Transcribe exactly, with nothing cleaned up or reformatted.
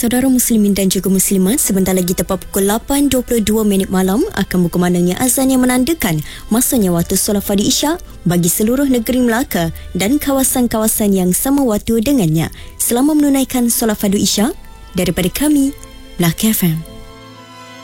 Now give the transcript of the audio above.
Saudara muslimin dan juga muslimat, sebentar lagi tepat pukul lapan dua puluh dua minit malam akan berkumandangnya azan yang menandakan masanya waktu solat fardu Isyak bagi seluruh negeri Melaka dan kawasan-kawasan yang sama waktu dengannya. Selamat menunaikan solat fardu Isyak daripada kami, Melaka F M.